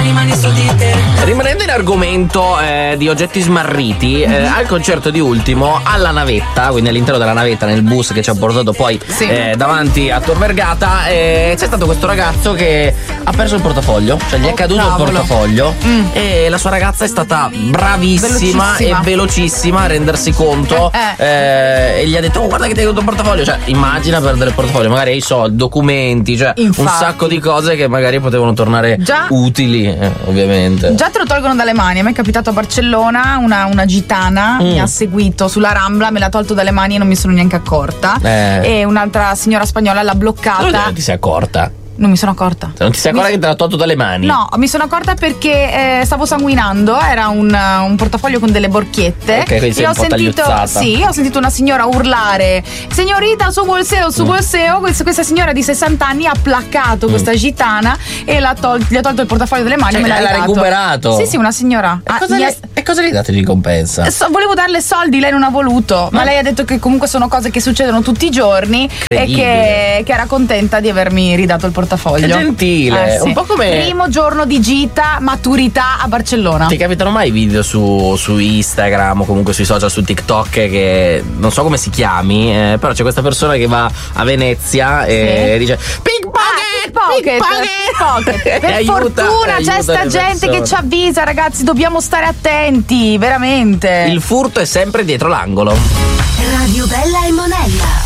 mani su di te. Rimanendo in argomento di oggetti smarriti, al concerto di Ultimo, alla navetta, quindi all'interno della navetta, nel bus che ci ha portato poi davanti a Tor Vergata, c'è stato questo ragazzo che ha perso il portafoglio, cioè gli è caduto il portafoglio e la sua ragazza è stata bravissima e velocissima a rendersi conto e gli ha detto: oh, guarda che ti hai caduto il portafoglio. Cioè immagina perdere il portafoglio, magari hai soldi, documenti, cioè un sacco di cose che magari potevano tornare utili, ovviamente. Già te lo tolgono dalle mani. A me è capitato a Barcellona, una gitana mi ha seguito sulla Rambla, me l'ha tolto dalle mani e non mi sono neanche accorta. E un'altra signora spagnola l'ha bloccata. Non ti sei accorta? Non mi sono accorta. Non ti sei accorta che te l'ha tolto dalle mani? No, mi sono accorta perché stavo sanguinando. Era un portafoglio con delle borchiette. Ok, quindi sei un po' tagliuzzata. Ho sentito una signora urlare: signorita, su bolseo, su bolseo. Questa signora di 60 anni ha placcato questa gitana e gli ha tolto il portafoglio dalle mani. Cioè, me l'ha recuperato? Sì, una signora. E cosa gli hai dato di ricompensa? Volevo darle soldi, lei non ha voluto. Ma lei ha detto che comunque sono cose che succedono tutti i giorni e che era contenta di avermi ridato il portafoglio. Che gentile, un po' come primo giorno di gita, maturità a Barcellona. Ti capitano mai video su Instagram o comunque sui social, su TikTok, che non so come si chiami, però c'è questa persona che va a Venezia e dice pickpocket. Per fortuna c'è sta gente che ci avvisa, ragazzi, dobbiamo stare attenti, veramente. Il furto è sempre dietro l'angolo. Radio Bella e Monella.